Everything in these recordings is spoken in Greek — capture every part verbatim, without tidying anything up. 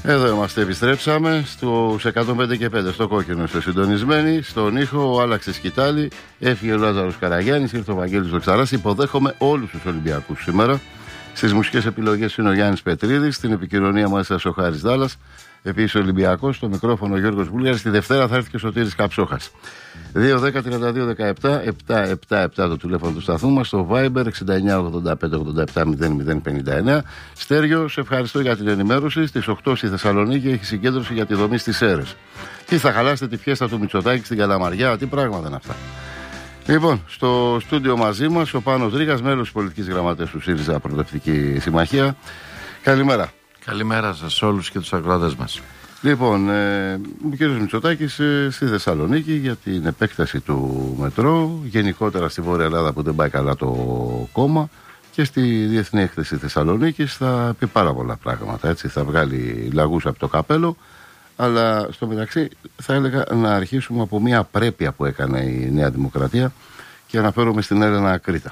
Εδώ είμαστε, επιστρέψαμε στους εκατόν πέντε και πέντε, στο κόκκινο είστε συντονισμένοι. Στον ήχο άλλαξε σκητάλη, έφυγε ο Λάζαρος Καραγιάννης, ήρθε ο Βαγγέλης Λοξαράς. Υποδέχομαι όλους τους Ολυμπιακούς σήμερα. Στις μουσικές επιλογές είναι ο Γιάννης Πετρίδης, στην επικοινωνία μας ο Χάρης Δάλλας. Επίσης ο Ολυμπιακός, στο μικρόφωνο ο Γιώργος Βούλγαρης. Τη Δευτέρα θα έρθει και ο Σωτήρης Καψόχας. δύο δέκα τριάντα δύο δεκαεπτά επτακόσια εβδομήντα επτά το τηλέφωνο του σταθμού μας, στο Viber εξήντα εννιά ογδόντα πέντε ογδόντα επτά μηδέν μηδέν πενήντα εννέα. Στέργιο, σε ευχαριστώ για την ενημέρωση. Στις οκτώ στη Θεσσαλονίκη έχει συγκέντρωση για τη δομή στις Σέρρες. Τι θα χαλάσετε τη φιέστα του Μητσοτάκη στην Καλαμαριά, τι πράγματα είναι αυτά. Λοιπόν, στο στούντιο μαζί μας ο Πάνος Ρήγας, μέλος της πολιτικής γραμματέας του ΣΥΡΙΖΑ Προοδευτική Συμμαχία. Καλημέρα. Καλημέρα σας όλους και τους ακροατές μας. Λοιπόν, ε, ο κ. Μητσοτάκης ε, στη Θεσσαλονίκη για την επέκταση του μετρό, γενικότερα στη Βόρεια Ελλάδα που δεν πάει καλά το κόμμα, και στη Διεθνή Έκθεση Θεσσαλονίκης θα πει πάρα πολλά πράγματα. Έτσι, θα βγάλει λαγούς από το καπέλο, αλλά στο μεταξύ θα έλεγα να αρχίσουμε από μια απρέπεια που έκανε η Νέα Δημοκρατία και αναφέρομαι στην Έλενα Κρήτα.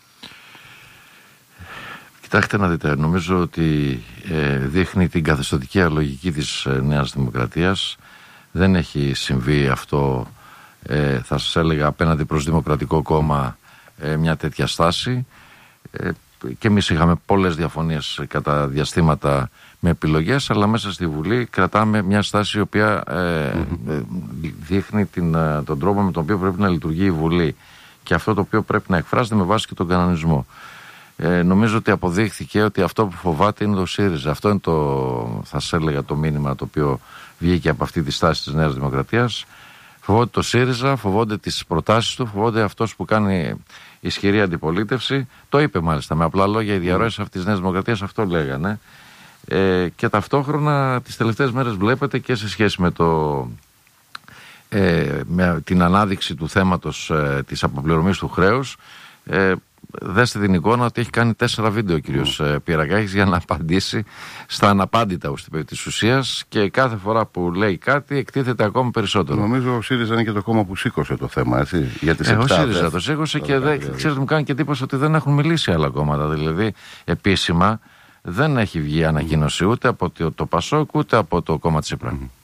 Κοιτάξτε να δείτε, νομίζω ότι ε, δείχνει την καθεστωτική αλογική της ε, Νέας Δημοκρατίας. Δεν έχει συμβεί αυτό, ε, θα σας έλεγα, απέναντι προς Δημοκρατικό Κόμμα ε, μια τέτοια στάση. Ε, και εμείς είχαμε πολλές διαφωνίες κατά διαστήματα με επιλογές, αλλά μέσα στη Βουλή κρατάμε μια στάση η οποία ε, mm-hmm. δείχνει την, τον τρόπο με τον οποίο πρέπει να λειτουργεί η Βουλή και αυτό το οποίο πρέπει να εκφράζεται με βάση και τον κανονισμό. Ε, νομίζω ότι αποδείχθηκε ότι αυτό που φοβάται είναι το ΣΥΡΙΖΑ. Αυτό είναι το, θα σας έλεγα, το μήνυμα το οποίο βγήκε από αυτή τη στάση της Νέας Δημοκρατίας. Φοβόνται το ΣΥΡΙΖΑ, φοβόνται τις προτάσεις του, φοβόνται αυτός που κάνει ισχυρή αντιπολίτευση. Το είπε μάλιστα με απλά λόγια οι διαρροές αυτής της Νέας Δημοκρατίας, αυτό λέγανε. Ε, και ταυτόχρονα τις τελευταίες μέρες βλέπετε και σε σχέση με, το, ε, με την ανάδειξη του θέματος ε, της αποπληρωμής του χρέους, ε, δέστε την εικόνα ότι έχει κάνει τέσσερα βίντεο ο κύριος mm. Πυρακάκης για να απαντήσει στα αναπάντητα της ουσίας, και κάθε φορά που λέει κάτι εκτίθεται ακόμα περισσότερο. Νομίζω ο ΣΥΡΙΖΑ είναι και το κόμμα που σήκωσε το θέμα, έτσι, για τις ε, ο ΣΥΡΙΖΑ το σήκωσε και δε, ξέρετε, μου κάνει και εντύπωση ότι δεν έχουν μιλήσει άλλα κόμματα. Δηλαδή επίσημα δεν έχει βγει ανακοίνωση ούτε από το, το ΠΑΣΟΚ ούτε από το κόμμα της ΕΠΡΑ. Mm.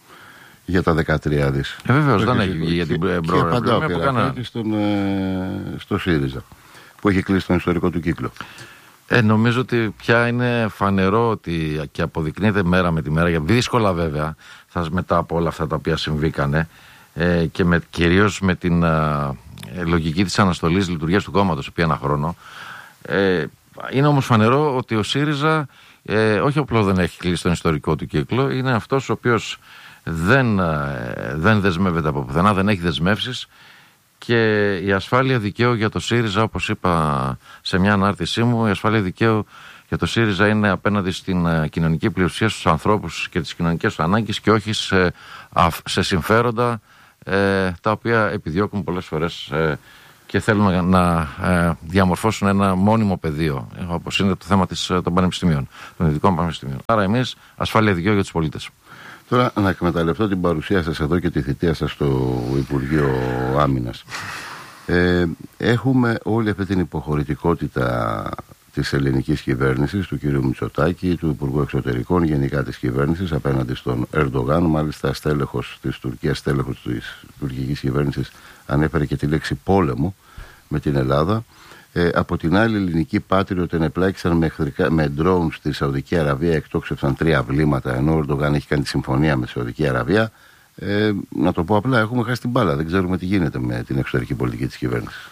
Για τα δεκατρία δις. Ε, βεβαίως δεν έχει βγει για την προηγούμενη. Και απαντά ο Πυρακάκης στον, ε, στο ΣΥΡΙΖΑ, που έχει κλείσει τον ιστορικό του κύκλο. Ε, νομίζω ότι πια είναι φανερό ότι και αποδεικνύεται μέρα με τη μέρα, για δύσκολα βέβαια, θα, μετά από όλα αυτά τα οποία συμβήκανε ε, και με, κυρίως με την ε, λογική της αναστολής λειτουργίας του κόμματος επί ένα χρόνο. Ε, είναι όμως φανερό ότι ο ΣΥΡΙΖΑ ε, όχι απλώς δεν έχει κλείσει τον ιστορικό του κύκλο, είναι αυτός ο οποίος δεν, ε, δεν δεσμεύεται από πουθενά, δεν έχει δεσμεύσεις. Και η ασφάλεια δικαίου για το ΣΥΡΙΖΑ, όπως είπα σε μια ανάρτησή μου, η ασφάλεια δικαίου για το ΣΥΡΙΖΑ είναι απέναντι στην uh, κοινωνική πλειοψηφία, στους ανθρώπους και τις κοινωνικές του ανάγκες, και όχι σε, α, σε συμφέροντα ε, τα οποία επιδιώκουν πολλές φορές ε, και θέλουν να, να ε, διαμορφώσουν ένα μόνιμο πεδίο, ε, όπως είναι το θέμα της, των πανεπιστημίων, των ειδικών πανεπιστημίων. Άρα εμείς ασφάλεια δικαίου για τους πολίτες. Τώρα να εκμεταλλευτώ την παρουσία σας εδώ και τη θητεία σας στο Υπουργείο Άμυνας. Ε, έχουμε όλη αυτή την υποχωρητικότητα της ελληνικής κυβέρνησης, του κ. Μητσοτάκη, του Υπουργού Εξωτερικών, γενικά της κυβέρνησης, απέναντι στον Ερντογάν. Μάλιστα στέλεχος της Τουρκίας, στέλεχος της τουρκικής κυβέρνησης, ανέφερε και τη λέξη πόλεμο με την Ελλάδα. Ε, από την άλλη, ελληνικοί πάτριωτες ενεπλάκησαν με, με drones στη Σαουδική Αραβία, εκτόξευσαν τρία βλήματα, ενώ ο Ερντογάν έχει κάνει τη συμφωνία με τη Σαουδική Αραβία. Ε, να το πω απλά, έχουμε χάσει την μπάλα. Δεν ξέρουμε τι γίνεται με την εξωτερική πολιτική της κυβέρνησης.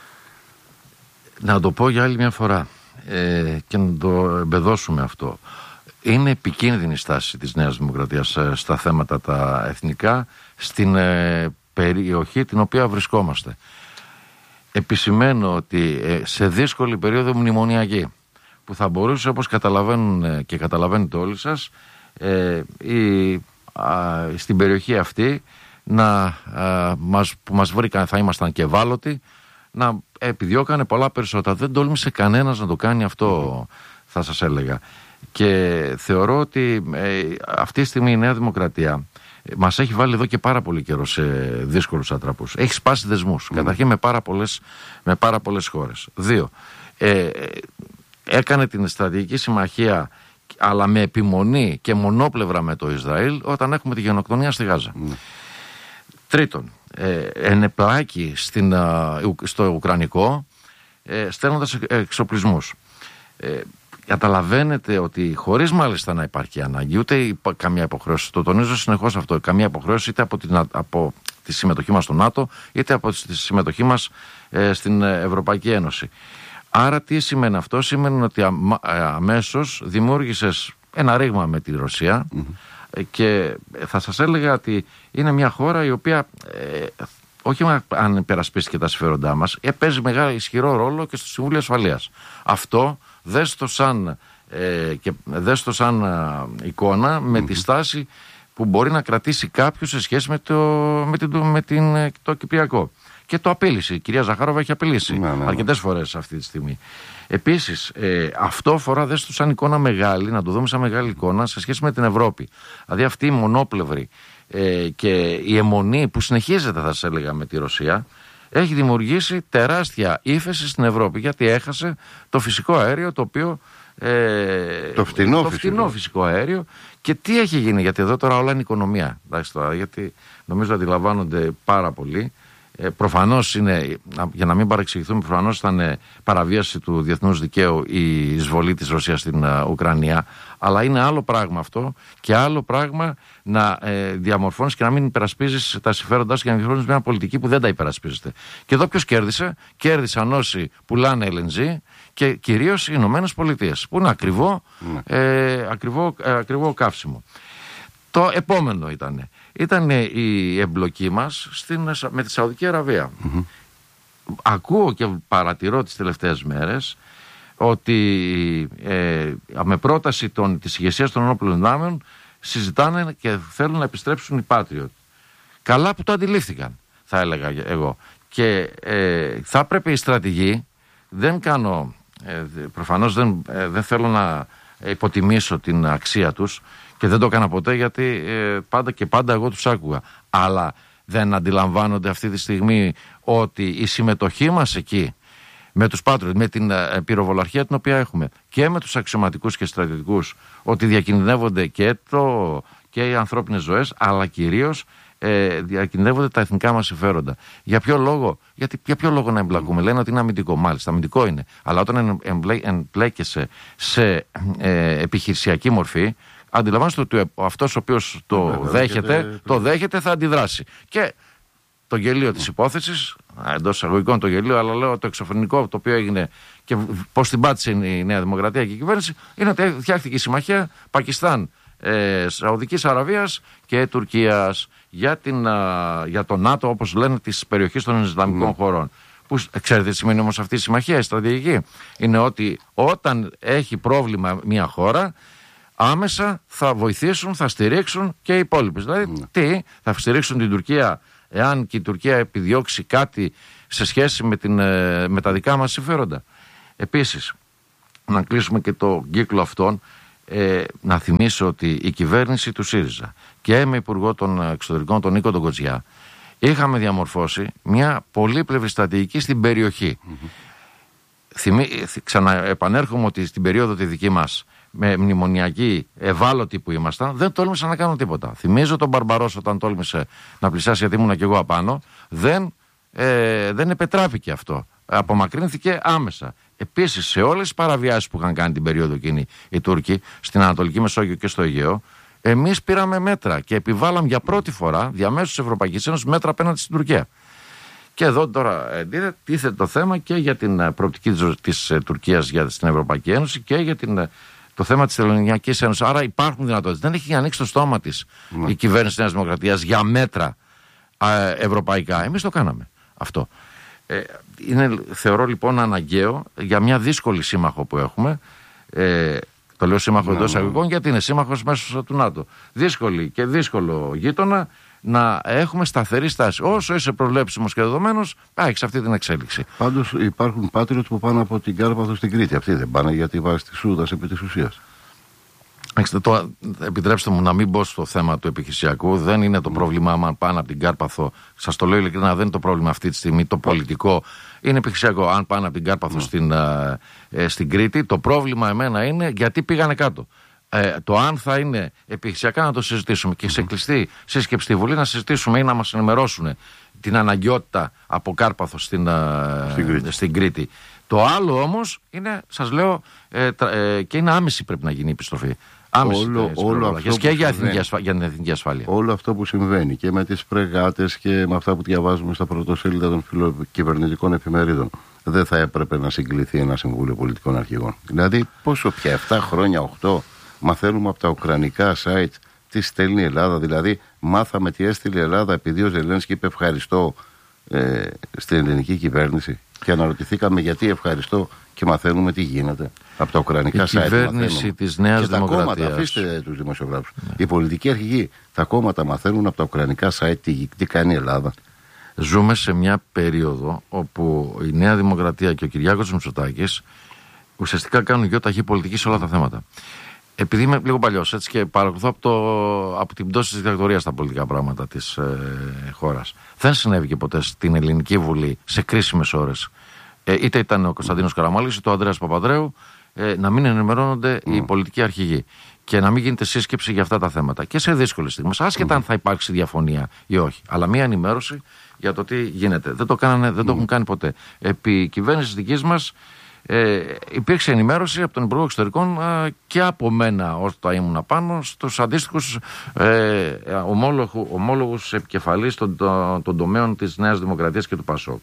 Να το πω για άλλη μια φορά ε, και να το εμπεδώσουμε αυτό. Είναι επικίνδυνη η στάση της Νέας Δημοκρατίας ε, στα θέματα τα εθνικά, στην ε, περιοχή την οποία βρισκόμαστε. Επισημαίνω ότι σε δύσκολη περίοδο μνημονιακή, που θα μπορούσε, όπως καταλαβαίνουν και καταλαβαίνετε όλοι σας, ε, η, α, στην περιοχή αυτή να, α, μας, που μας βρήκαν, θα ήμασταν και ευάλωτοι, να επιδιώκανε πολλά περισσότερα. Δεν τόλμησε κανένας να το κάνει αυτό, θα σας έλεγα. Και θεωρώ ότι ε, αυτή τη στιγμή η Νέα Δημοκρατία μας έχει βάλει εδώ και πάρα πολύ καιρό σε δύσκολους ατραπούς. Έχει σπάσει δεσμούς. Mm. Καταρχήν με πάρα πολλές, με πάρα πολλές χώρες. Δύο, ε, έκανε την στρατηγική συμμαχία αλλά με επιμονή και μονόπλευρα με το Ισραήλ όταν έχουμε τη γενοκτονία στη Γάζα. Mm. Τρίτον, ε, ενεπλάκη στην, στο Ουκρανικό ε, στέλνοντας εξοπλισμούς. Ε, καταλαβαίνετε ότι χωρίς μάλιστα να υπάρχει ανάγκη ούτε υπα, καμία υποχρέωση, το τονίζω συνεχώς αυτό, καμία υποχρέωση είτε από, την, από τη συμμετοχή μας στο ΝΑΤΟ είτε από τη συμμετοχή μας ε, στην Ευρωπαϊκή Ένωση. Άρα τι σημαίνει αυτό? Σημαίνει ότι αμα, αμέσως δημιούργησες ένα ρήγμα με τη Ρωσία mm-hmm. και θα σας έλεγα ότι είναι μια χώρα η οποία ε, όχι αν υπερασπίστηκε τα συμφέροντά μας, παίζει μεγάλο ισχυρό ρόλο και στο Συμβούλιο Ασφαλείας. Αυτό δες το σαν, ε, και, δες το σαν ε, εικόνα με mm-hmm. τη στάση που μπορεί να κρατήσει κάποιος σε σχέση με το, με την, με την, το Κυπριακό. Και το απείλησε. Η κυρία Ζαχάροβα έχει απειλήσει ναι, ναι, ναι. αρκετές φορές αυτή τη στιγμή. Επίσης, ε, αυτό αφορά δες το σαν εικόνα μεγάλη, να το δούμε σαν μεγάλη εικόνα σε σχέση με την Ευρώπη. Δηλαδή αυτή η μονόπλευρη ε, και η αιμονή που συνεχίζεται, θα σας έλεγα, με τη Ρωσία, έχει δημιουργήσει τεράστια ύφεση στην Ευρώπη. Γιατί έχασε το φυσικό αέριο, το οποίο. Ε, το φτηνό, το φτηνό φυσικό. φυσικό αέριο. Και τι έχει γίνει, γιατί εδώ τώρα όλα είναι οικονομία. Εντάξει, τώρα, γιατί νομίζω αντιλαμβάνονται πάρα πολύ. Ε, προφανώς είναι, για να μην παρεξηγηθούμε, προφανώς ήταν παραβίαση του διεθνούς δικαίου η εισβολή της Ρωσίας στην uh, Ουκρανία, αλλά είναι άλλο πράγμα αυτό και άλλο πράγμα να ε, διαμορφώνεις και να μην υπερασπίζεις τα συμφέροντά σου και να διαμορφώνεις μια πολιτική που δεν τα υπερασπίζεται. Και εδώ ποιος κέρδισε? Κέρδισαν όσοι πουλάνε ελ εν τζι και κυρίως οι Ηνωμένες Πολιτείες, που είναι ακριβό, ε, ακριβό, ε, ακριβό καύσιμο. Το επόμενο ήταν, ήταν η εμπλοκή μας στην, με τη Σαουδική Αραβία. Mm-hmm. Ακούω και παρατηρώ τις τελευταίες μέρες ότι ε, με πρόταση των, της ηγεσίας των ενόπλων δυνάμεων συζητάνε και θέλουν να επιστρέψουν οι Patriot. Καλά που το αντιλήφθηκαν, θα έλεγα εγώ. Και ε, θα έπρεπε οι στρατηγοί, δεν κάνω, ε, προφανώς δεν, ε, δεν θέλω να υποτιμήσω την αξία τους, και δεν το έκανα ποτέ γιατί ε, πάντα και πάντα εγώ τους άκουγα. Αλλά δεν αντιλαμβάνονται αυτή τη στιγμή ότι η συμμετοχή μας εκεί με τους Patriot, με την ε, πυροβολαρχία την οποία έχουμε και με τους αξιωματικούς και στρατιωτικούς, ότι διακινδυνεύονται και, το, και οι ανθρώπινες ζωές, αλλά κυρίως ε, διακινδυνεύονται τα εθνικά μας συμφέροντα. Για ποιο λόγο? Γιατί, για ποιο λόγο να εμπλακούμε? Λένε ότι είναι αμυντικό. Μάλιστα, αμυντικό είναι. Αλλά όταν εμπλέκεσαι σε ε, επιχειρησιακή μορφή, αντιλαμβάνεστε ότι αυτός ο οποίος το Βέβαια, δέχεται, δέχεται, το δέχεται θα αντιδράσει. Και το γελίο της υπόθεσης, εντός εισαγωγικών το γελίο, αλλά λέω το εξωφρενικό το οποίο έγινε και πώς την πάτησε η Νέα Δημοκρατία και η κυβέρνηση, είναι ότι φτιάχτηκε η συμμαχία Πακιστάν, ε, Σαουδικής Αραβίας και Τουρκίας για, την, α, για το ΝΑΤΟ, όπως λένε, της περιοχής των Ισλαμικών mm. χωρών. Που, ξέρετε τι σημαίνει όμως αυτή η συμμαχία, η στρατηγική? Είναι ότι όταν έχει πρόβλημα μια χώρα, άμεσα θα βοηθήσουν, θα στηρίξουν και οι υπόλοιποι. Δηλαδή, mm. τι, θα στηρίξουν την Τουρκία εάν και η Τουρκία επιδιώξει κάτι σε σχέση με, την, με τα δικά μας συμφέροντα. Επίσης, να κλείσουμε και το κύκλο αυτόν, ε, να θυμίσω ότι η κυβέρνηση του ΣΥΡΙΖΑ και με υπουργό των εξωτερικών, τον Νίκο τον Κοτζιά, είχαμε διαμορφώσει μια πολύπλευρη στρατηγική στην περιοχή. Mm-hmm. Θυμί, ξαναεπανέρχομαι ότι στην περίοδο τη δική μας, με μνημονιακή ευάλωτη που ήμασταν, δεν τόλμησαν να κάνουν τίποτα. Θυμίζω τον Μπαρμπαρός όταν τόλμησε να πλησιάσει, γιατί ήμουνα και εγώ απάνω, δεν, ε, δεν επετράπηκε αυτό. Απομακρύνθηκε άμεσα. Επίσης, σε όλες τις παραβιάσεις που είχαν κάνει την περίοδο εκείνη οι Τούρκοι, στην Ανατολική Μεσόγειο και στο Αιγαίο, εμείς πήραμε μέτρα και επιβάλαμε για πρώτη φορά διαμέσου της Ευρωπαϊκής Ένωσης μέτρα απέναντι στην Τουρκία. Και εδώ τώρα τίθεται το θέμα και για την προοπτική της, της Τουρκίας για, στην Ευρωπαϊκή Ένωση και για την. Το θέμα της Τελωνιακής Ένωσης. Άρα υπάρχουν δυνατότητες. Δεν έχει ανοίξει το στόμα της ναι. η κυβέρνηση της Νέας Δημοκρατίας για μέτρα α, ευρωπαϊκά. Εμείς το κάναμε αυτό. Ε, είναι, θεωρώ λοιπόν αναγκαίο για μια δύσκολη σύμμαχο που έχουμε. Ε, το λέω σύμμαχο ναι, εντός εισαγωγικών ναι. γιατί είναι σύμμαχος μέσω του ΝΑΤΟ. Δύσκολη και δύσκολο γείτονα να έχουμε σταθερή στάση. Όσο είσαι προβλέψιμος και δεδομένος, πάει σε αυτή την εξέλιξη. Πάντως υπάρχουν Patriot που πάνε από την Κάρπαθο στην Κρήτη. Αυτοί δεν πάνε γιατί βάζει τη Σούδας επί της ουσίας. Το, επιτρέψτε μου να μην μπω στο θέμα του επιχειρησιακού. Δεν είναι το πρόβλημα αν πάνε από την Κάρπαθο. Σας το λέω ειλικρινά, δεν είναι το πρόβλημα αυτή τη στιγμή. Το πολιτικό είναι επιχειρησιακό. Αν πάνε από την Κάρπαθο mm. στην, ε, στην Κρήτη, το πρόβλημα εμένα είναι γιατί πήγανε κάτω. Ε, το αν θα είναι επιχειρησιακά να το συζητήσουμε και σε κλειστή σύσκεψη στη Βουλή να συζητήσουμε ή να μας ενημερώσουν την αναγκαιότητα από Κάρπαθο στην, στην, Κρήτη. στην Κρήτη. Το άλλο όμως είναι, σας λέω, ε, ε, και είναι άμεση πρέπει να γίνει η επιστροφή. Άμεση όλο, όλο αυτό και για, εθνική ασφα... για την εθνική ασφάλεια. Όλο αυτό που συμβαίνει και με τις φρεγάτες και με αυτά που διαβάζουμε στα πρωτοσέλιδα των φιλοκυβερνητικών εφημερίδων, δεν θα έπρεπε να συγκληθεί ένα Συμβούλιο Πολιτικών Αρχηγών? Δηλαδή, πόσο πια, επτά χρόνια, οκτώ, μαθαίνουμε από τα ουκρανικά site τι στέλνει η Ελλάδα. Δηλαδή, μάθαμε τι έστειλε η Ελλάδα επειδή ο Ζελένσκι είπε ευχαριστώ ε, στην ελληνική κυβέρνηση. Και αναρωτηθήκαμε γιατί ευχαριστώ και μαθαίνουμε τι γίνεται από τα ουκρανικά site. Η κυβέρνηση της Νέας και Δημοκρατίας. Τα κόμματα, αφήστε τους δημοσιογράφους. Ναι. Οι πολιτικοί αρχηγοί, τα κόμματα μαθαίνουν από τα ουκρανικά site τι, τι κάνει η Ελλάδα. Ζούμε σε μια περίοδο όπου η Νέα Δημοκρατία και ο Κυριάκος Μητσοτάκης ουσιαστικά κάνουν γιο ταχύ πολιτική σε όλα τα θέματα. Επειδή είμαι λίγο παλιός έτσι και παρακολουθώ από, το, από την πτώση της δικτατορίας στα πολιτικά πράγματα της ε, χώρας. Δεν συνέβη και ποτέ στην Ελληνική Βουλή σε κρίσιμες ώρες. Ε, είτε ήταν ο Κωνσταντίνος Καραμανλής είτε ο Ανδρέας Παπανδρέου, ε, να μην ενημερώνονται mm. οι πολιτικοί αρχηγοί και να μην γίνεται σύσκεψη για αυτά τα θέματα. Και σε δύσκολες στιγμές, άσχετα mm. αν θα υπάρξει διαφωνία ή όχι. Αλλά μία ενημέρωση για το τι γίνεται. Δεν το, κάνανε, δεν το mm. έχουν κάνει ποτέ. Επί κυβέρνησης δικής μας. Ε, υπήρξε ενημέρωση από τον Υπουργό Εξωτερικών ε, και από μένα όταν ήμουν πάνω στους αντίστοιχους ε, ομόλογου, ομόλογους επικεφαλής των, των, των τομέων της Νέας Δημοκρατίας και του ΠΑΣΟΚ.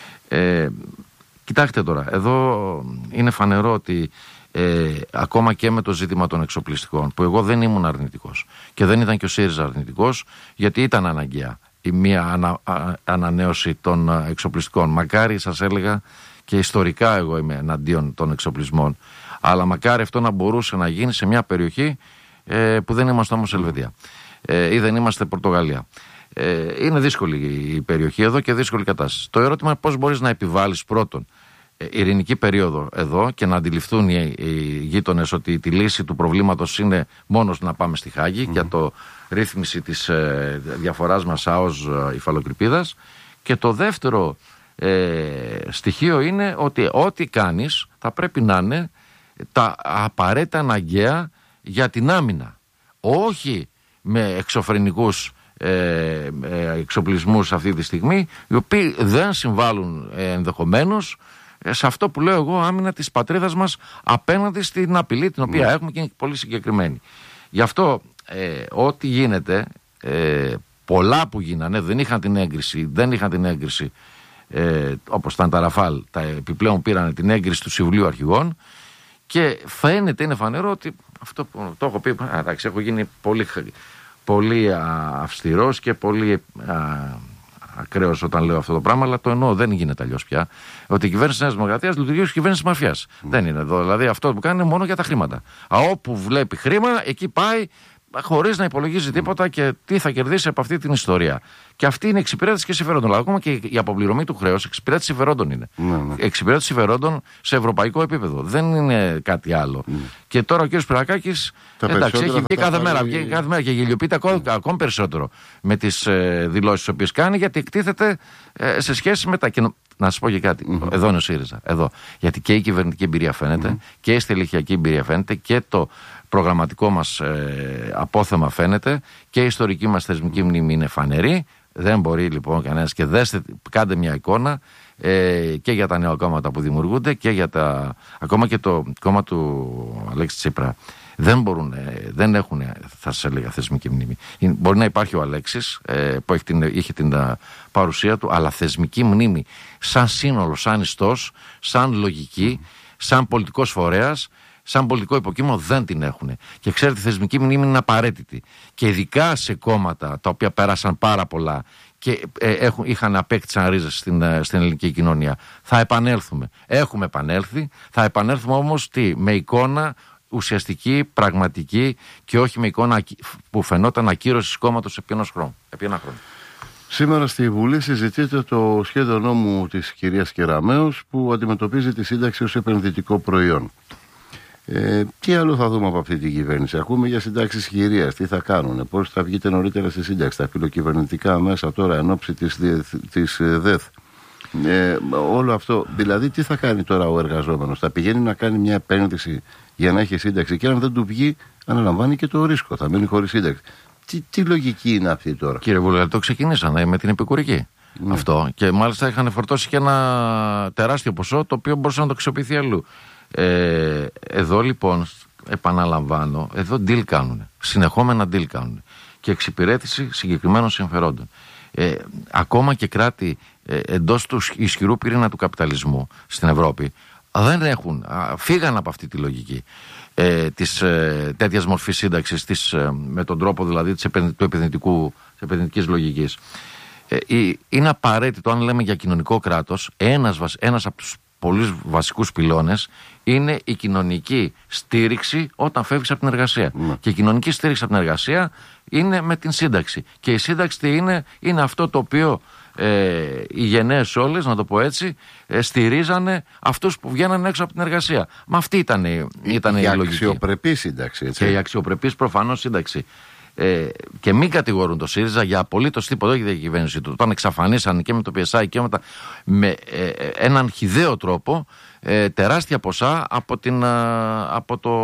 Ε, κοιτάξτε τώρα, εδώ είναι φανερό ότι ε, ακόμα και με το ζήτημα των εξοπλιστικών, που εγώ δεν ήμουν αρνητικός και δεν ήταν και ο ΣΥΡΙΖΑ αρνητικός, γιατί ήταν αναγκαία η μία ανα, α, ανανέωση των εξοπλιστικών. Μακάρι, σας έλεγα, και ιστορικά εγώ είμαι εναντίον των εξοπλισμών, αλλά μακάρι αυτό να μπορούσε να γίνει σε μια περιοχή ε, που δεν είμαστε όμως Ελβετία ε, ή δεν είμαστε Πορτογαλία. Ε, είναι δύσκολη η περιοχή εδώ και δύσκολη η κατάσταση. Το ερώτημα είναι πώς μπορείς να επιβάλλεις πρώτον ε, ειρηνική περίοδο εδώ και να αντιληφθούν οι, οι γείτονες ότι τη λύση του προβλήματος είναι μόνος να πάμε στη Χάγη mm-hmm. για το ρύθμιση της ε, διαφοράς μας ΑΟΣ ε, υφαλοκρηπίδας. Και το δεύτερο Ε, στοιχείο είναι ότι ό,τι κάνεις θα πρέπει να είναι τα απαραίτητα αναγκαία για την άμυνα, όχι με εξωφρενικούς ε, ε, εξοπλισμούς αυτή τη στιγμή, οι οποίοι δεν συμβάλλουν ε, ενδεχομένως ε, σε αυτό που λέω εγώ άμυνα της πατρίδας μας απέναντι στην απειλή την οποία mm. έχουμε και είναι πολύ συγκεκριμένη. Γι' αυτό ε, ό,τι γίνεται, ε, πολλά που γίνανε δεν είχαν την έγκριση, δεν είχαν την έγκριση Ε, όπως ήταν τα Ραφάλ, τα επιπλέον πήραν την έγκριση του Συμβουλίου Αρχηγών και φαίνεται, είναι φανερό ότι αυτό που το έχω πει, εντάξει, έχω γίνει πολύ, πολύ α, αυστηρός και πολύ α, ακραίος όταν λέω αυτό το πράγμα, αλλά το εννοώ, δεν γίνεται αλλιώς πια, ότι η κυβέρνηση της Νέας Δημοκρατίας λειτουργεί ως κυβέρνηση μαφιάς. Mm. Δεν είναι εδώ, δηλαδή αυτό που κάνει είναι μόνο για τα χρήματα. Α, όπου βλέπει χρήμα, εκεί πάει χωρίς να υπολογίζει τίποτα και τι θα κερδίσει από αυτή την ιστορία. Και αυτή είναι εξυπηρέτηση και συμφερόντων. Αλλά ακόμα και η αποπληρωμή του χρέους εξυπηρέτηση συμφερόντων είναι. Ναι, ναι. Εξυπηρέτηση συμφερόντων σε ευρωπαϊκό επίπεδο. Δεν είναι κάτι άλλο. Ναι. Και τώρα ο κ. Σπυρακάκης εντάξει, έχει βγει κάθε μέρα, βγει κάθε μέρα και γελιοποιείται ακόμη, ακόμη περισσότερο με τις ε, δηλώσεις τις οποίες κάνει, γιατί εκτίθεται ε, σε σχέση με τα. Και, να σας πω και κάτι. Mm-hmm. Εδώ είναι ο ΣΥΡΙΖΑ. Εδώ. Γιατί και η κυβερνητική εμπειρία φαίνεται mm-hmm. και η στελεχειακή εμπειρία φαίνεται και το προγραμματικό μας ε, απόθεμα φαίνεται και η ιστορική μας θεσμική μνήμη είναι φανερή. Δεν μπορεί λοιπόν κανένας, και δέστε, κάντε μια εικόνα ε, και για τα νέα κόμματα που δημιουργούνται και για τα. Ακόμα και το κόμμα του Αλέξη Τσίπρα. Δεν μπορούν, ε, δεν έχουν, θα σας έλεγα, θεσμική μνήμη. Μπορεί να υπάρχει ο Αλέξης ε, που έχει την, είχε την α, παρουσία του, αλλά θεσμική μνήμη σαν σύνολο, σαν ιστός, σαν λογική, σαν πολιτικός φορέας, σαν πολιτικό υποκείμενο δεν την έχουν. Και ξέρετε, η θεσμική μνήμη είναι απαραίτητη. Και ειδικά σε κόμματα τα οποία πέρασαν πάρα πολλά και ε, έχουν, είχαν απέκτησαν ρίζες στην, ε, στην ελληνική κοινωνία. Θα επανέλθουμε. Έχουμε επανέλθει. Θα επανέλθουμε όμως τι, με εικόνα ουσιαστική, πραγματική και όχι με εικόνα που φαινόταν ακύρωση κόμματος επί ενός χρόνου. Επί ένα χρόνο. Σήμερα στη Βουλή συζητείται το σχέδιο νόμου της κυρίας Κεραμέως που αντιμετωπίζει τη σύνταξη ως επενδυτικό προϊόν. Ε, τι άλλο θα δούμε από αυτή την κυβέρνηση? Ακούμε για συντάξεις χειρίας, τι θα κάνουν, πώς θα βγείτε νωρίτερα στη σύνταξη, τα φιλοκυβερνητικά μέσα τώρα εν ώψη της, της ΔΕΘ. Ε, όλο αυτό, δηλαδή τι θα κάνει τώρα ο εργαζόμενος? Θα πηγαίνει να κάνει μια επένδυση για να έχει σύνταξη και αν δεν του βγει, αναλαμβάνει και το ρίσκο, θα μείνει χωρίς σύνταξη. Τι, τι λογική είναι αυτή τώρα? Κύριε Βουλγαρή, το ξεκινήσανε με την επικουρική. Ναι. Αυτό. Και μάλιστα είχαν φορτώσει και ένα τεράστιο ποσό το οποίο μπορούσε να το αξιοποιηθεί αλλού. Ε, εδώ λοιπόν, επαναλαμβάνω, εδώ deal κάνουν. Συνεχόμενα deal κάνουν. Και εξυπηρέτηση συγκεκριμένων συμφερόντων. Ε, ακόμα και κράτη ε, εντός του ισχυρού πυρήνα του καπιταλισμού στην Ευρώπη δεν έχουν, α, φύγαν από αυτή τη λογική ε, της ε, τέτοιας μορφής σύνταξης, της, ε, με τον τρόπο δηλαδή της, του επενδυτικού, της επενδυτικής λογικής. Ε, είναι απαραίτητο, αν λέμε για κοινωνικό κράτος, ένας, ένας από τους πολύ βασικούς πυλώνες είναι η κοινωνική στήριξη όταν φεύγεις από την εργασία. Mm. Και η κοινωνική στήριξη από την εργασία είναι με την σύνταξη. Και η σύνταξη τι είναι? Είναι αυτό το οποίο ε, οι γενναίες όλες, να το πω έτσι, ε, στηρίζανε αυτούς που βγαίνανε έξω από την εργασία. Μα αυτή ήταν, ήταν η, η, η λογική. Η αξιοπρεπή σύνταξη, έτσι. Και η αξιοπρεπής προφανώς σύνταξη. Ε, και μην κατηγορούν το ΣΥΡΙΖΑ για απολύτως τίποτα, όχι για την κυβέρνηση του. Όταν εξαφανίσαν και με το πι ες άι και με, τα, με ε, έναν χυδαίο τρόπο ε, τεράστια ποσά από, την, από, το,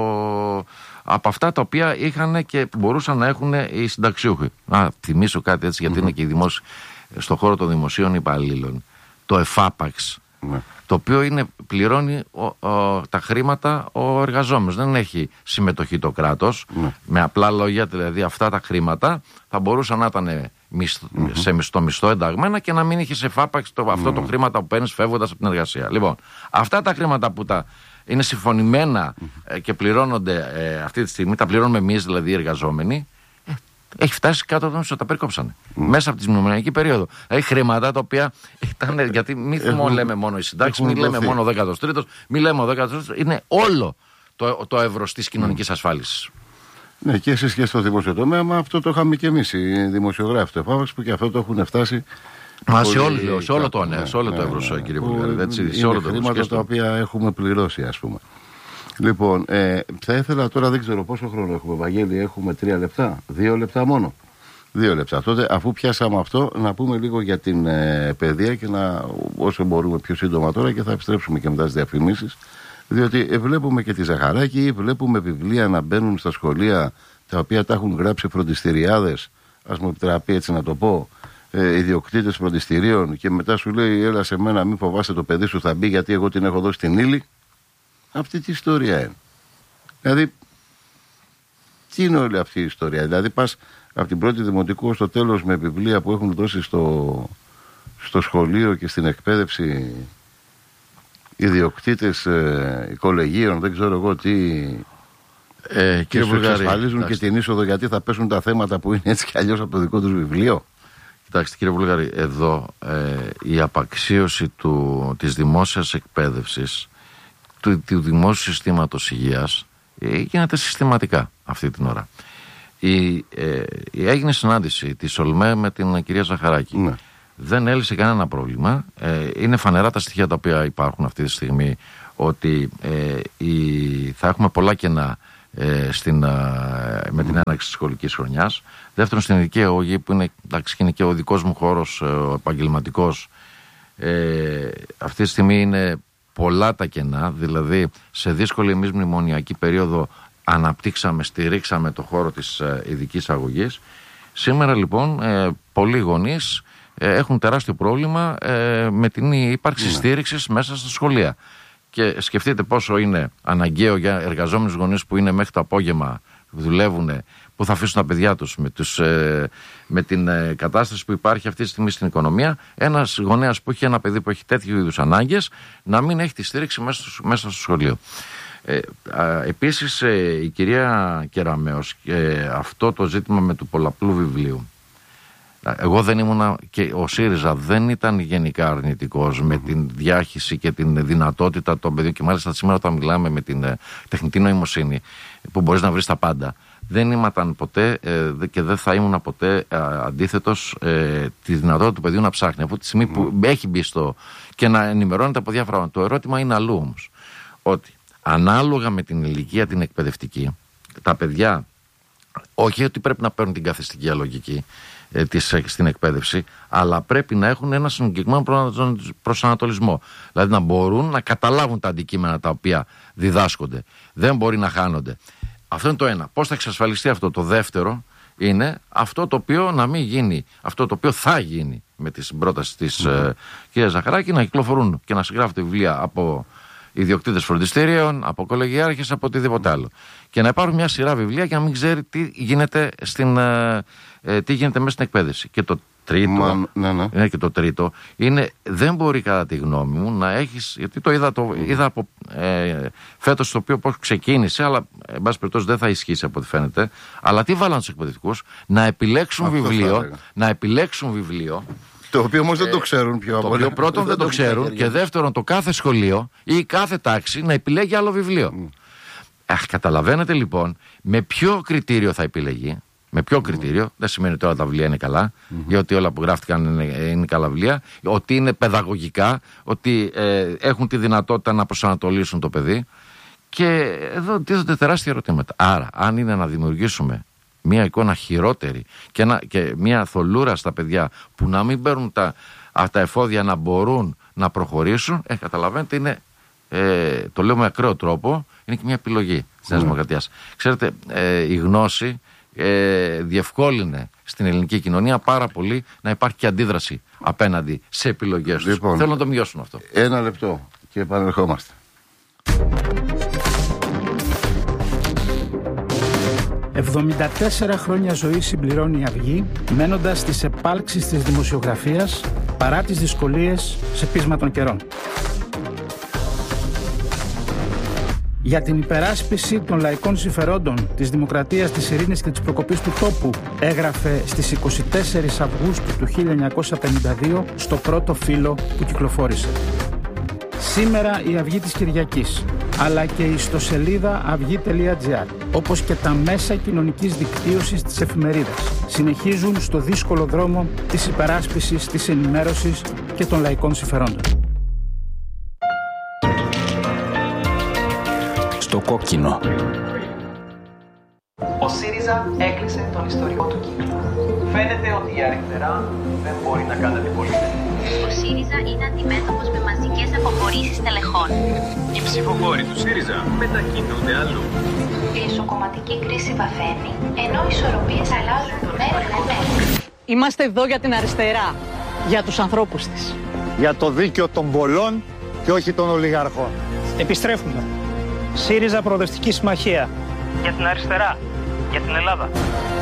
από αυτά τα οποία είχαν και μπορούσαν να έχουν οι συνταξιούχοι. Να θυμίσω κάτι έτσι, γιατί mm-hmm. είναι και οι δημόσιοι, στον χώρο των δημοσίων υπαλλήλων. Το ΕΦΑΠΑΞ. Mm-hmm. Το οποίο είναι, πληρώνει ο, ο, τα χρήματα ο εργαζόμενος. Δεν έχει συμμετοχή το κράτος. Mm. Με απλά λόγια, δηλαδή αυτά τα χρήματα θα μπορούσαν να ήταν μισθ, mm-hmm. σε μισθό, μισθό ενταγμένα και να μην είχε σε φάπαξ το, αυτό mm. το χρήματα που παίρνεις φεύγοντας από την εργασία. Λοιπόν, αυτά τα χρήματα που τα είναι συμφωνημένα mm. ε, και πληρώνονται ε, αυτή τη στιγμή, τα πληρώνουμε εμείς δηλαδή οι εργαζόμενοι, έχει φτάσει κάτω από το τα περικόψανε. Mm. Μέσα από τη μνημονιακή περίοδο. Έχει χρήματα τα οποία ήταν. Γιατί μην έχουν, λέμε μόνο οι συντάξεις, μην λέμε μόνο ο δέκατος τρίτος, μην λέμε ο δέκατος τρίτος. Είναι όλο το, το εύρος της κοινωνικής mm. ασφάλισης. Ναι, και εσείς και στο δημόσιο τομέα, μα αυτό το είχαμε και εμείς οι δημοσιογράφοι του ΕΦΑΒΑΞ που και αυτό το έχουν φτάσει. Μα πολύ... σε, όλο, σε όλο το, ναι, σε όλο ναι, το εύρος, ναι, κύριε Βουλγαρή. Είναι όλο χρήματα το τα οποία έχουμε πληρώσει, ας πούμε. Λοιπόν, ε, θα ήθελα τώρα, δεν ξέρω πόσο χρόνο έχουμε, Βαγγέλη, έχουμε τρία λεπτά, δύο λεπτά μόνο. Δύο λεπτά. Τότε, αφού πιάσαμε αυτό, να πούμε λίγο για την ε, παιδεία και να, όσο μπορούμε πιο σύντομα τώρα, και θα επιστρέψουμε και μετά τις διαφημίσεις. Διότι ε, βλέπουμε και τη Ζαχαράκη, βλέπουμε βιβλία να μπαίνουν στα σχολεία τα οποία τα έχουν γράψει φροντιστηριάδες, ας μου επιτραπεί έτσι να το πω, ε, ιδιοκτήτες φροντιστηρίων, και μετά σου λέει, έλα σε μένα, μην φοβάσαι, το παιδί σου θα μπει γιατί εγώ την έχω δώσει στην ύλη. Αυτή τη ιστορία είναι. Δηλαδή, τι είναι όλη αυτή η ιστορία? Δηλαδή, πας από την πρώτη δημοτικού στο τέλος με βιβλία που έχουν δώσει στο, στο σχολείο και στην εκπαίδευση ιδιοκτήτες ε, κολεγίων, δεν ξέρω εγώ τι. Ε, και σου εξασφαλίζουν και την είσοδο γιατί θα πέσουν τα θέματα που είναι έτσι κι αλλιώς από το δικό τους βιβλίο. Κοιτάξτε, κύριε Βουλγαρή, εδώ ε, η απαξίωση του, της δημόσιας εκπαίδευσης, του, του δημόσιου συστήματος υγείας, ε, γίνεται συστηματικά αυτή την ώρα. Η, ε, η έγινε συνάντηση της ΟΛΜΕ με την κυρία Ζαχαράκη. Ναι. Δεν έλυσε κανένα πρόβλημα. Ε, είναι φανερά τα στοιχεία τα οποία υπάρχουν αυτή τη στιγμή, ότι ε, η, θα έχουμε πολλά κενά ε, στην, ε, με την έναρξη της σχολικής χρονιάς. Δεύτερον, στην ειδική αγωγή, που είναι, εντάξει, είναι και ο δικός μου χώρος, ε, ο επαγγελματικός, ε, αυτή τη στιγμή είναι πολλά τα κενά. Δηλαδή, σε δύσκολη εμείς μνημονιακή περίοδο αναπτύξαμε, στηρίξαμε το χώρο της ε, ειδικής αγωγής. Σήμερα λοιπόν ε, πολλοί γονείς ε, έχουν τεράστιο πρόβλημα ε, με την ύπαρξη ναι. στήριξης μέσα στα σχολεία. Και σκεφτείτε πόσο είναι αναγκαίο για εργαζόμενους γονείς που είναι μέχρι το απόγευμα, που δουλεύουν, που θα αφήσουν τα παιδιά τους με, τους, ε, με την ε, κατάσταση που υπάρχει αυτή τη στιγμή στην οικονομία, ένας γονέας που έχει ένα παιδί που έχει τέτοιου είδους ανάγκες να μην έχει τη στήριξη μέσα στο, μέσα στο σχολείο. Ε, α, επίσης ε, η κυρία Κεραμέως, ε, αυτό το ζήτημα με του πολλαπλού βιβλίου, εγώ δεν ήμουνα, και ο ΣΥΡΙΖΑ δεν ήταν γενικά αρνητικός mm-hmm. με την διάχυση και την δυνατότητα των παιδιών, και μάλιστα σήμερα όταν μιλάμε με την ε, τεχνητή νοημοσύνη που μπορείς να βρεις τα πάντα, δεν ήμασταν ποτέ ε, και δεν θα ήμουν ποτέ ε, αντίθετος ε, τη δυνατότητα του παιδιού να ψάχνει από τη στιγμή mm-hmm. που έχει μπει στο και να ενημερώνεται από διάφορα. Το ερώτημα είναι αλλού όμως, ότι ανάλογα με την ηλικία την εκπαιδευτική, τα παιδιά όχι ότι πρέπει να παίρνουν την καθιστική αλογική ε, της, στην εκπαίδευση, αλλά πρέπει να έχουν ένα συγκεκριμένο προσανατολισμό. Δηλαδή να μπορούν να καταλάβουν τα αντικείμενα τα οποία διδάσκονται. Δεν μπορεί να χάνονται. Αυτό είναι το ένα. Πώς θα εξασφαλιστεί αυτό? Το δεύτερο είναι αυτό το οποίο να μην γίνει, αυτό το οποίο θα γίνει με τις πρότασεις της mm. ε, κυρίας Ζαχαράκη, να κυκλοφορούν και να συγγράφονται βιβλία από ιδιοκτήτες φροντιστήριων, από κολεγιάρχες, από οτιδήποτε άλλο. Και να υπάρχουν μια σειρά βιβλία και να μην ξέρει τι γίνεται, στην, ε, ε, τι γίνεται μέσα στην εκπαίδευση. Και το τρίτο, Μα, ναι, ναι. Είναι και το τρίτο είναι, δεν μπορεί κατά τη γνώμη μου να έχεις, γιατί το είδα, το, είδα από ε, φέτος το οποίο πώς ξεκίνησε, αλλά εν πάση περιπτώσει δεν θα ισχύσει από ό,τι φαίνεται, αλλά τι βάλαν τους εκπαιδευτικούς? Να επιλέξουν Αυτό βιβλίο, να επιλέξουν βιβλίο, το οποίο όμως δεν το ξέρουν πιο Το οποίο πρώτον δεν το ξέρουν και δεύτερον το κάθε σχολείο ή κάθε τάξη να επιλέγει άλλο βιβλίο. Mm. Αχ, καταλαβαίνετε λοιπόν με ποιο κριτήριο θα επιλεγεί. Με ποιο κριτήριο, δεν σημαίνει ότι όλα τα βιβλία είναι καλά, mm-hmm. ή ότι όλα που γράφτηκαν είναι, είναι καλά βιβλία, ότι είναι παιδαγωγικά, ότι ε, έχουν τη δυνατότητα να προσανατολίσουν το παιδί. Και εδώ τίθονται τεράστια ερωτήματα. Άρα, αν είναι να δημιουργήσουμε μια εικόνα χειρότερη και, ένα, και μια θολούρα στα παιδιά που να μην παίρνουν τα, τα εφόδια να μπορούν να προχωρήσουν, ε, καταλαβαίνετε, είναι, ε, το λέω με ακραίο τρόπο, είναι και μια επιλογή της Νέας Δημοκρατίας. Ξέρετε, ε, η γνώση ε, διευκόλυνε στην ελληνική κοινωνία πάρα πολύ να υπάρχει και αντίδραση απέναντι σε επιλογές τους. Λοιπόν, θέλω να το μειώσουν αυτό. Ένα λεπτό και επανερχόμαστε. εβδομήντα τέσσερα χρόνια ζωή συμπληρώνει η Αυγή, μένοντας στις επάλξεις της δημοσιογραφίας παρά τις δυσκολίες σε πείσμα των καιρών. Για την υπεράσπιση των λαϊκών συμφερόντων, της δημοκρατίας, της ειρήνης και της προκοπής του τόπου, έγραφε στις είκοσι τέσσερις Αυγούστου του χίλια εννιακόσια πενήντα δύο στο πρώτο φύλλο που κυκλοφόρησε. Σήμερα η Αυγή της Κυριακής, αλλά και η ιστοσελίδα αυγή τελεία τζι άρ, όπως και τα μέσα κοινωνικής δικτύωσης της εφημερίδας, συνεχίζουν στο δύσκολο δρόμο της υπεράσπισης, της ενημέρωσης και των λαϊκών συμφερόντων. Στο κόκκινο. Ο ΣΥΡΙΖΑ έκλεισε τον ιστορικό του κύκλο. Φαίνεται ότι η αριστερά δεν μπορεί να κάνει αντιπολίτευση. Ο ΣΥΡΙΖΑ είναι αντιμέτωπος με μαζικές αποχωρήσεις τελεχών. Οι ψηφοφόροι του ΣΥΡΙΖΑ μετακινούνται αλλού. Η εσωκομματική κρίση βαθαίνει, ενώ οι ισορροπίες αλλάζουν μέρα με μέρα. Είμαστε εδώ για την αριστερά, για τους ανθρώπους της. Για το δίκαιο των πολλών και όχι των ολιγαρχών. Επιστρέφουμε. ΣΥΡΙΖΑ Προοδευτική Συμμαχία. Για την αριστερά, για την Ελλάδα.